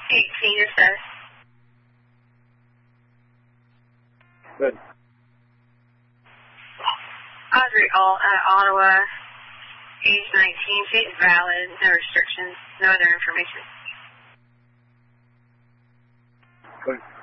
18, your status. Good. Audrey Ottawa, age 19, state valid, no restrictions, no other information. Good.